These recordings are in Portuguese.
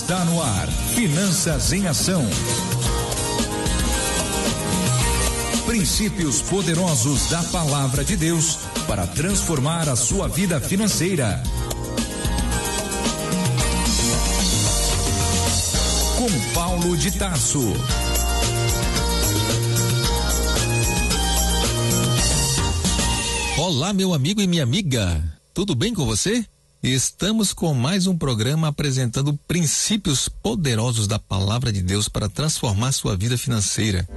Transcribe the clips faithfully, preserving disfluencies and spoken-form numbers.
Está no ar, Finanças em Ação. Princípios poderosos da Palavra de Deus para transformar a sua vida financeira. Com Paulo de Tarso. Olá, meu amigo e minha amiga, tudo bem com você? Estamos com mais um programa apresentando princípios poderosos da Palavra de Deus para transformar sua vida financeira.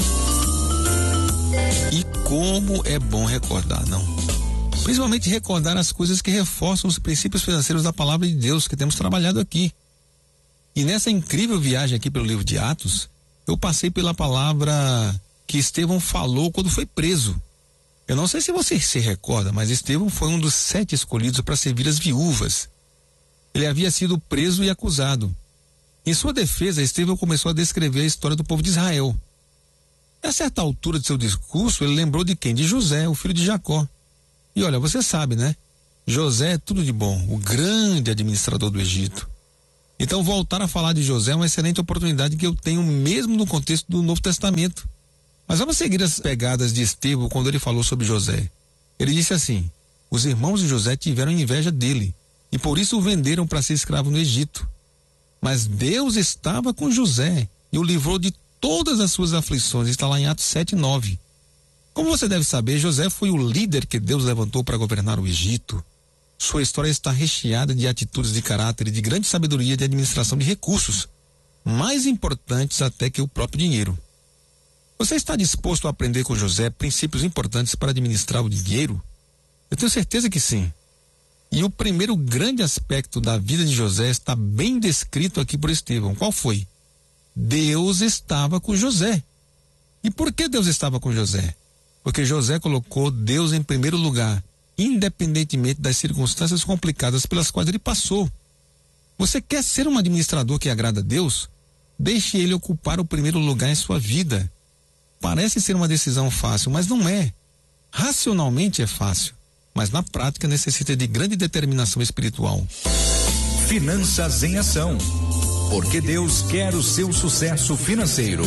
E como é bom recordar, não? Principalmente recordar as coisas que reforçam os princípios financeiros da Palavra de Deus que temos trabalhado aqui. E nessa incrível viagem aqui pelo livro de Atos, eu passei pela palavra que Estevão falou quando foi preso. Eu não sei se você se recorda, mas Estevão foi um dos sete escolhidos para servir as viúvas. Ele havia sido preso e acusado. Em sua defesa, Estevão começou a descrever a história do povo de Israel. A certa altura de seu discurso, ele lembrou de quem? De José, o filho de Jacó. E olha, você sabe, né? José é tudo de bom, o grande administrador do Egito. Então, voltar a falar de José é uma excelente oportunidade que eu tenho mesmo no contexto do Novo Testamento. Mas vamos seguir as pegadas de Estevão quando ele falou sobre José. Ele disse assim: os irmãos de José tiveram inveja dele e por isso o venderam para ser escravo no Egito. Mas Deus estava com José e o livrou de todas as suas aflições. Está lá em Atos sete, nove. Como você deve saber, José foi o líder que Deus levantou para governar o Egito. Sua história está recheada de atitudes de caráter e de grande sabedoria de administração de recursos, mais importantes até que o próprio dinheiro. Você está disposto a aprender com José princípios importantes para administrar o dinheiro? Eu tenho certeza que sim. E o primeiro grande aspecto da vida de José está bem descrito aqui por Estevão. Qual foi? Deus estava com José. E por que Deus estava com José? Porque José colocou Deus em primeiro lugar, independentemente das circunstâncias complicadas pelas quais ele passou. Você quer ser um administrador que agrada a Deus? Deixe ele ocupar o primeiro lugar em sua vida. Parece ser uma decisão fácil, mas não é. Racionalmente é fácil, mas na prática necessita de grande determinação espiritual. Finanças em Ação, porque Deus quer o seu sucesso financeiro.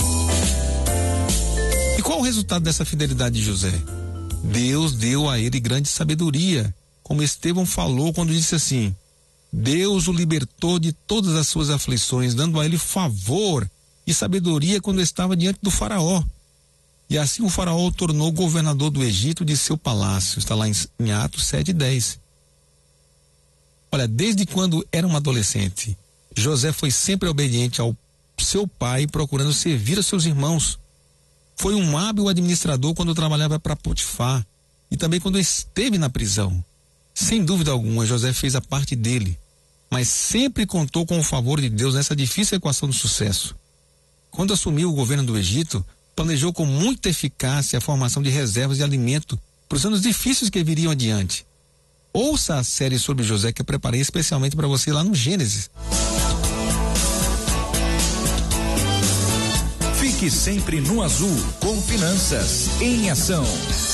E qual o resultado dessa fidelidade de José? Deus deu a ele grande sabedoria, como Estevão falou quando disse assim: Deus o libertou de todas as suas aflições, dando a ele favor e sabedoria quando estava diante do faraó. E assim o faraó o tornou governador do Egito de seu palácio. Está lá em, em Atos sete, dez. Olha, desde quando era um adolescente, José foi sempre obediente ao seu pai, procurando servir a seus irmãos. Foi um hábil administrador quando trabalhava para Potifar e também quando esteve na prisão. Sem dúvida alguma, José fez a parte dele, mas sempre contou com o favor de Deus nessa difícil equação do sucesso. Quando assumiu o governo do Egito, planejou com muita eficácia a formação de reservas de alimento para os anos difíceis que viriam adiante. Ouça a série sobre José que eu preparei especialmente para você lá no Gênesis. Fique sempre no azul com Finanças em Ação.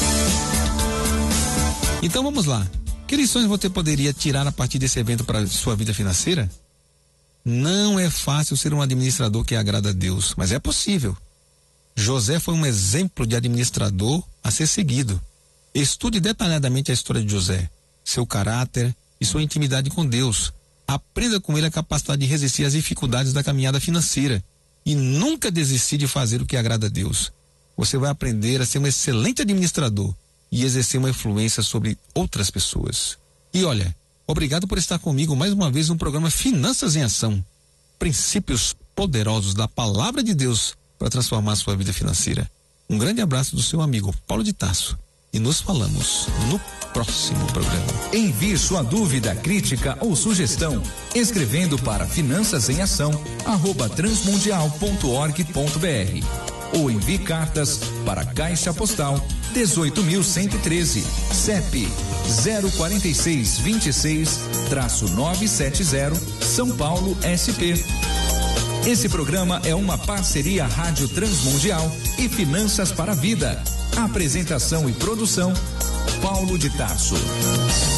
Então vamos lá. Que lições você poderia tirar a partir desse evento para sua vida financeira? Não é fácil ser um administrador que agrada a Deus, mas é possível. José foi um exemplo de administrador a ser seguido. Estude detalhadamente a história de José, seu caráter e sua intimidade com Deus. Aprenda com ele a capacidade de resistir às dificuldades da caminhada financeira e nunca desistir de fazer o que agrada a Deus. Você vai aprender a ser um excelente administrador e exercer uma influência sobre outras pessoas. E olha, obrigado por estar comigo mais uma vez no programa Finanças em Ação. Princípios poderosos da Palavra de Deus para transformar sua vida financeira. Um grande abraço do seu amigo Paulo de Tarso. E nos falamos no próximo programa. Envie sua dúvida, crítica ou sugestão escrevendo para finanças em ação arroba transmundial ponto org ponto br ou envie cartas para Caixa Postal dezoito mil cento e treze, C E P zero quatro seis dois seis nove sete zero, São Paulo, S P. Esse programa é uma parceria Rádio Transmundial e Finanças para a Vida. Apresentação e produção, Paulo de Tarso.